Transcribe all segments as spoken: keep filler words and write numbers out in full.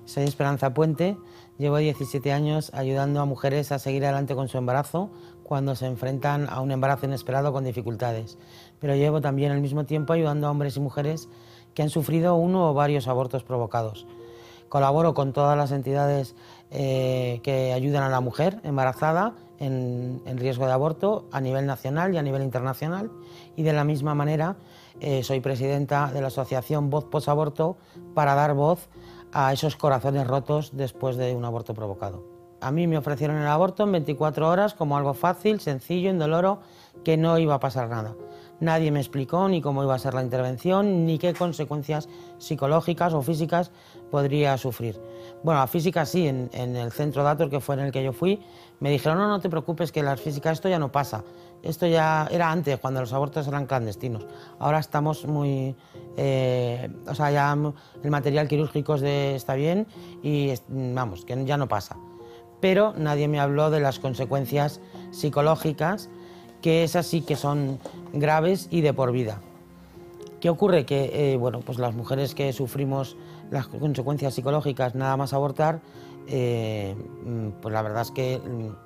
Soy Esperanza Puente, llevo diecisiete años ayudando a mujeres a seguir adelante con su embarazo cuando se enfrentan a un embarazo inesperado con dificultades. Pero llevo también al mismo tiempo ayudando a hombres y mujeres que han sufrido uno o varios abortos provocados. Colaboro con todas las entidades eh, que ayudan a la mujer embarazada en, en riesgo de aborto a nivel nacional y a nivel internacional, y de la misma manera eh, soy presidenta de la asociación Voz Posaborto para dar voz a esos corazones rotos después de un aborto provocado. A mí me ofrecieron el aborto en veinticuatro horas como algo fácil, sencillo, indoloro, que no iba a pasar nada. Nadie me explicó ni cómo iba a ser la intervención, ni qué consecuencias psicológicas o físicas podría sufrir. Bueno, a físicas sí, en, en el centro Dator, que fue en el que yo fui, me dijeron, no, no te preocupes, que las físicas esto ya no pasa. Esto ya era antes, cuando los abortos eran clandestinos. Ahora estamos muy... Eh, o sea, ya el material quirúrgico es de, está bien y vamos, que ya no pasa. Pero nadie me habló de las consecuencias psicológicas, que esas sí que son graves y de por vida. ¿Qué ocurre? Que eh, bueno, pues las mujeres que sufrimos las consecuencias psicológicas nada más abortar, eh, pues la verdad es que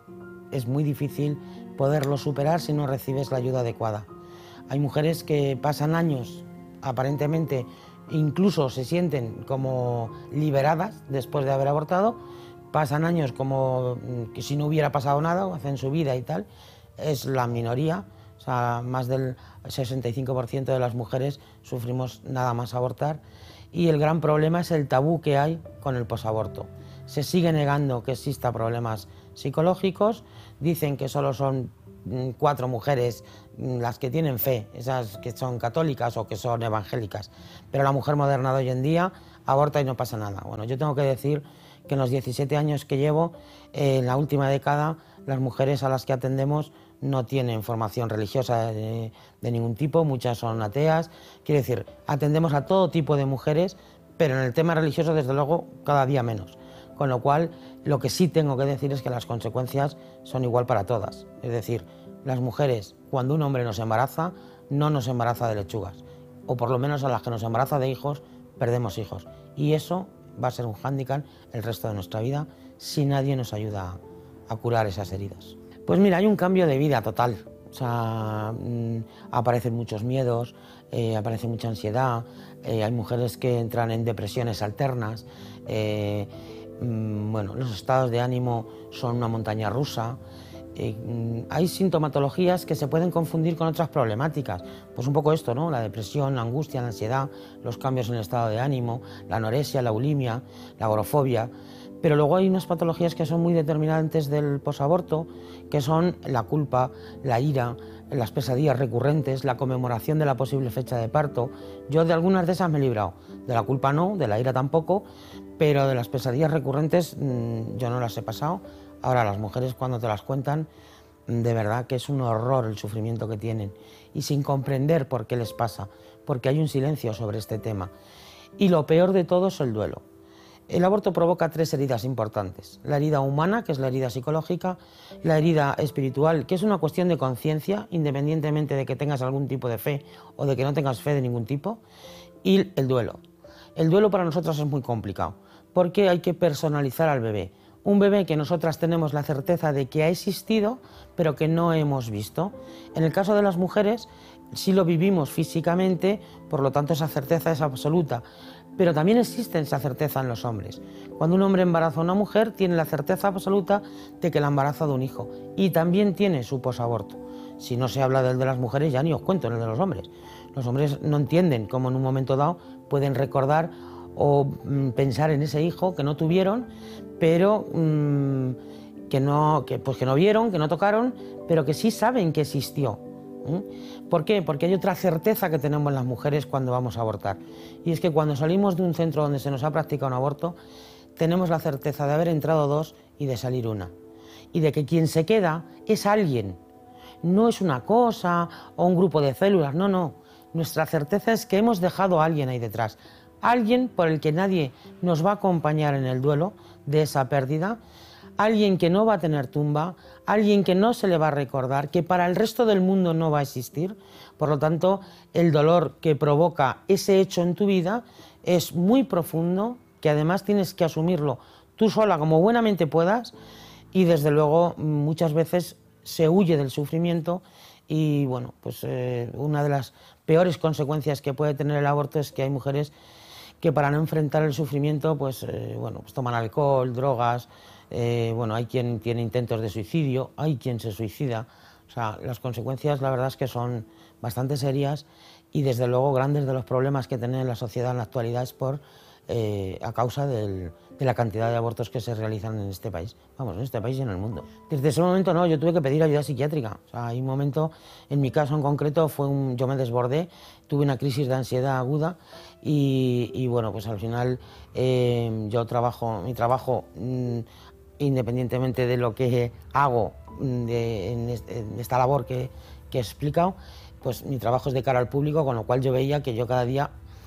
es muy difícil poderlo superar si no recibes la ayuda adecuada. Hay mujeres que pasan años, aparentemente, incluso se sienten como liberadas después de haber abortado, pasan años como que si no hubiera pasado nada, hacen su vida y tal. Es la minoría, o sea, más del sesenta y cinco por ciento de las mujeres sufrimos nada más abortar, y el gran problema es el tabú que hay con el posaborto. Se sigue negando que exista problemas psicológicos, dicen que solo son cuatro mujeres las que tienen fe, esas que son católicas o que son evangélicas, pero la mujer moderna de hoy en día aborta y no pasa nada. Bueno, yo tengo que decir que en los diecisiete años que llevo, eh, en la última década, las mujeres a las que atendemos no tienen formación religiosa de, de ningún tipo, muchas son ateas. Quiero decir, atendemos a todo tipo de mujeres, pero en el tema religioso, desde luego, cada día menos. Con lo cual, lo que sí tengo que decir es que las consecuencias son igual para todas. Es decir, las mujeres, cuando un hombre nos embaraza, no nos embaraza de lechugas. O por lo menos a las que nos embaraza de hijos, perdemos hijos. Y eso va a ser un hándicap el resto de nuestra vida si nadie nos ayuda a, a curar esas heridas. Pues mira, hay un cambio de vida total. O sea, mmm, aparecen muchos miedos, eh, aparece mucha ansiedad, eh, hay mujeres que entran en depresiones alternas, eh, mmm, bueno, los estados de ánimo son una montaña rusa. Eh, mmm, hay sintomatologías que se pueden confundir con otras problemáticas, pues un poco esto, ¿no? La depresión, la angustia, la ansiedad, los cambios en el estado de ánimo, la anorexia, la bulimia, la agorafobia. Pero luego hay unas patologías que son muy determinantes del posaborto, que son la culpa, la ira, las pesadillas recurrentes, la conmemoración de la posible fecha de parto. Yo de algunas de esas me he librado, de la culpa no, de la ira tampoco, pero de las pesadillas recurrentes mmm, yo no las he pasado. Ahora, las mujeres cuando te las cuentan, de verdad que es un horror el sufrimiento que tienen, y sin comprender por qué les pasa, porque hay un silencio sobre este tema. Y lo peor de todo es el duelo. El aborto provoca tres heridas importantes: la herida humana, que es la herida psicológica; la herida espiritual, que es una cuestión de conciencia, independientemente de que tengas algún tipo de fe o de que no tengas fe de ningún tipo; y el duelo. El duelo para nosotras es muy complicado, porque hay que personalizar al bebé. Un bebé que nosotras tenemos la certeza de que ha existido, pero que no hemos visto. En el caso de las mujeres, sí lo vivimos físicamente, por lo tanto esa certeza es absoluta. Pero también existe esa certeza en los hombres. Cuando un hombre embaraza a una mujer, tiene la certeza absoluta de que la ha embarazado un hijo, y también tiene su posaborto. Si no se habla del de las mujeres, ya ni os cuento el de los hombres. Los hombres no entienden cómo en un momento dado pueden recordar o mmm, pensar en ese hijo que no tuvieron, pero mmm, que, no, que, pues que no vieron, que no tocaron, pero que sí saben que existió. ¿Mm? ¿Por qué? Porque hay otra certeza que tenemos las mujeres cuando vamos a abortar, y es que cuando salimos de un centro donde se nos ha practicado un aborto, tenemos la certeza de haber entrado dos y de salir una, y de que quien se queda es alguien, no es una cosa o un grupo de células, no, no. Nuestra certeza es que hemos dejado a alguien ahí detrás, alguien por el que nadie nos va a acompañar en el duelo de esa pérdida, alguien que no va a tener tumba, alguien que no se le va a recordar, que para el resto del mundo no va a existir. Por lo tanto, el dolor que provoca ese hecho en tu vida es muy profundo, que además tienes que asumirlo tú sola como buenamente puedas, y desde luego muchas veces se huye del sufrimiento y bueno, pues eh, una de las peores consecuencias que puede tener el aborto es que hay mujeres que para no enfrentar el sufrimiento pues, eh, bueno, pues toman alcohol, drogas, eh, bueno, hay quien tiene intentos de suicidio, hay quien se suicida. O sea, las consecuencias la verdad es que son bastante serias y desde luego grandes de los problemas que tiene la sociedad en la actualidad es por, eh, a causa del, de la cantidad de abortos que se realizan en este país, vamos, en este país y en el mundo. Desde ese momento no, yo tuve que pedir ayuda psiquiátrica. O sea, hay un momento, en mi caso en concreto, fue un, yo me desbordé, tuve una crisis de ansiedad aguda y, y bueno, pues al final eh, yo trabajo, mi trabajo, mmm, independientemente de lo que hago de, en, este, en esta labor que, que he explicado, pues mi trabajo es de cara al público, con lo cual yo veía que yo cada día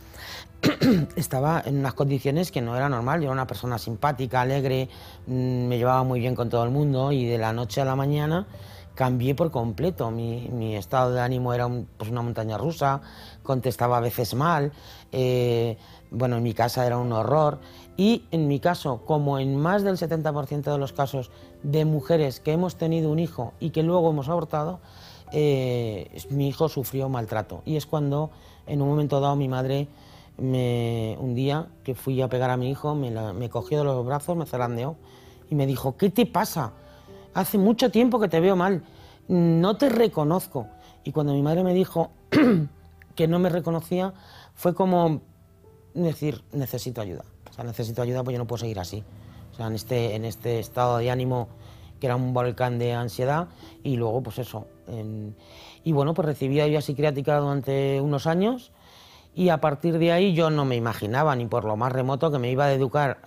estaba en unas condiciones que no era normal. Yo era una persona simpática, alegre, mmm, me llevaba muy bien con todo el mundo y de la noche a la mañana cambié por completo. Mi, mi estado de ánimo era un, pues una montaña rusa, contestaba a veces mal, eh, bueno, en mi casa era un horror. Y en mi caso, como en más del setenta por ciento de los casos de mujeres que hemos tenido un hijo y que luego hemos abortado, eh, mi hijo sufrió maltrato. Y es cuando, en un momento dado, mi madre, me, un día que fui a pegar a mi hijo, me, la, me cogió de los brazos, me zarandeó y me dijo: ¿qué te pasa? Hace mucho tiempo que te veo mal, no te reconozco. Y cuando mi madre me dijo que no me reconocía, fue como decir: necesito ayuda. O sea, necesito ayuda porque yo no puedo seguir así. O sea, en este, en este estado de ánimo que era un volcán de ansiedad y luego pues eso. En... Y bueno, pues recibí ayuda psiquiátrica durante unos años y a partir de ahí yo no me imaginaba ni por lo más remoto que me iba a educar